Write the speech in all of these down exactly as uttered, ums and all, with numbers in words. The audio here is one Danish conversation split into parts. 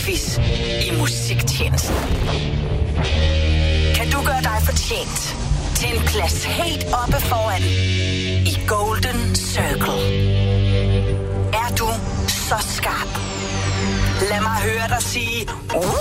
Wonder-quiz i Musiktjenesten. Kan du gøre dig fortjent til en plads helt oppe foran i Golden Circle? Er du så skarp? Lad mig høre dig sige...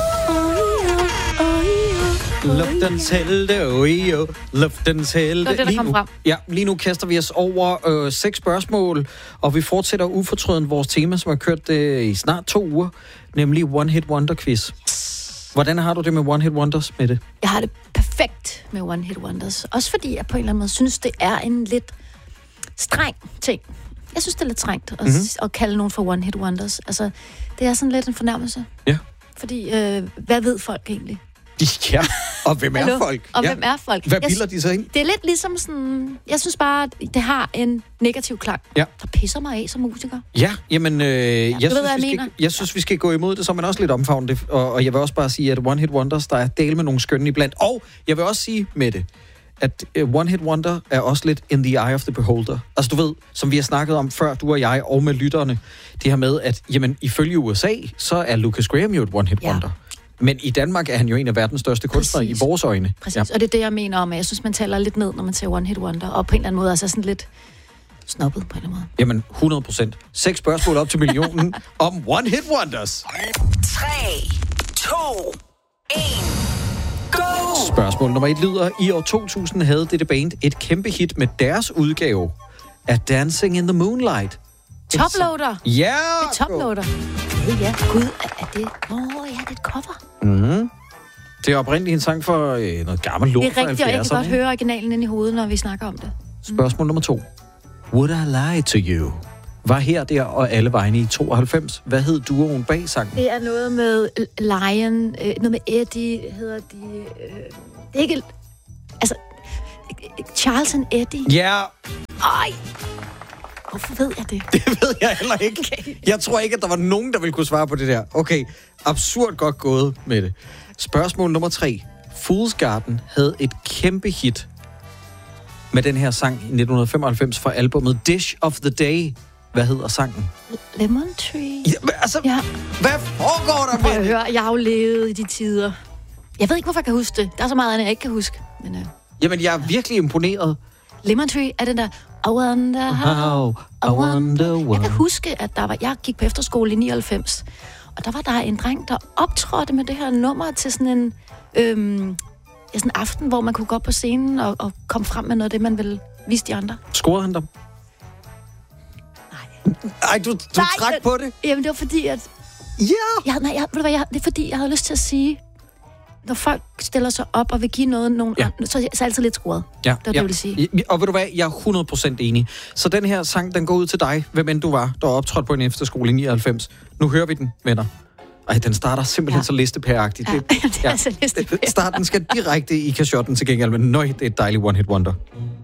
Luftens helte, oi, oh, luftens helte. Det var det, der lige kom nu, frem. Ja, lige nu kaster vi os over øh, seks spørgsmål, og vi fortsætter ufortrødent vores tema, som har kørt øh, i snart to uger, nemlig One Hit Wonder Quiz. Hvordan har du det med One Hit Wonders, Mette? Jeg har det perfekt med One Hit Wonders. Også fordi jeg på en eller anden måde synes, det er en lidt streng ting. Jeg synes, det er lidt strengt at, mm-hmm. at kalde nogen for One Hit Wonders. Altså, det er sådan lidt en fornærmelse. Ja. Fordi, øh, hvad ved folk egentlig? Ja, og hvem er Hallo? folk? Og ja. hvem er folk? Hvad Jeg bilder de så ind? Det er lidt ligesom sådan... Jeg synes bare, at det har en negativ klang, ja. der pisser mig af som musiker. Ja, jamen, øh, jeg, ved, synes, hvad jeg vi skal, mener. jeg synes, vi skal gå imod det, så man også lidt omfavne det. Og, og jeg vil også bare sige, at One Hit Wonders, der er del med nogle skønne iblandt. Og jeg vil også sige med det, at uh, One Hit Wonder er også lidt in the eye of the beholder. Altså du ved, som vi har snakket om før, du og jeg, og med lytterne, det her med, at jamen, ifølge U S A, så er Lucas Graham jo et One Hit Ja. Wonder. Men i Danmark er han jo en af verdens største kunstnere i vores øjne. Præcis, Ja. og det er det, jeg mener om, at jeg synes, man taler lidt ned, når man ser One Hit Wonder, og på en eller anden måde altså sådan lidt snobbet på en eller anden måde. Jamen, hundrede procent. Seks spørgsmål op til millionen om One Hit Wonders. tre, to, et, go! Spørgsmål nummer et lyder, i år to tusind havde dette band et kæmpe hit med deres udgave af Dancing in the Moonlight. Toploader! Ja! Det er Toploader. Okay, ja. Gud, er, er det... Åh, oh, ja, det er et cover. Mm-hmm. Det er oprindeligt en sang for øh, noget gammelt lort Det er fra rigtigt, og jeg kan halvfjerdserne. godt høre originalen ind i hovedet, når vi snakker om det. Spørgsmål nummer to. Would I Lie to You? Var her, der og alle vegne i tooghalvfems. Hvad hed duoen bag sangen? Det er noget med Lion, øh, noget med Eddie, hedder de... Øh, det er ikke... Altså, Charles and Eddie. Ja, Ej! Hvorfor ved jeg det? det ved jeg heller ikke. Okay. Jeg tror ikke, at der var nogen, der ville kunne svare på det der. Okay, absurd godt gået med det. Spørgsmål nummer tre. Fool's Garden havde et kæmpe hit med den her sang i nitten femoghalvfems fra albumet Dish of the Day. Hvad hedder sangen? Lemon Tree. Ja, men altså, Ja. hvad foregår der Prøv med at det? høre, jeg har jo levet i de tider. Jeg ved ikke, hvorfor jeg kan huske det. Der er så meget andet, jeg ikke kan huske. Men, uh, Jamen, jeg er virkelig imponeret. Lemon Tree er den der... I wonder how, I wonder Jeg what. kan huske, at der var, jeg gik på efterskole i nioghalvfems, og der var der en dreng, der optrådte med det her nummer til sådan en, øhm, ja, sådan en aften, hvor man kunne gå op på scenen og, og komme frem med noget af det, man ville vise de andre. Scorede han dig? Nej. Ej, du, du Nej, trak det- på det? Jamen, det var fordi, at... Ja! Jeg, nej, jeg, ved du hvad, jeg, det er fordi, jeg havde lyst til at sige, når folk stiller sig op og vil give noget, nogen, Ja. ja. så er jeg så er jeg altid lidt skruet. Ja, Det var det, ja. jeg ville sige. Ja, og ved du hvad, jeg er hundrede procent enig. Så den her sang, den går ud til dig, hvem end du var, der optrådte på en efterskole i nioghalvfems. Nu hører vi den, venner. Ej, den starter simpelthen ja. Ja. så listepæragtigt. Ja, det er altså listepær. Starten skal direkte i kashotten til gengæld, men nøj, det er et dejligt one-hit wonder.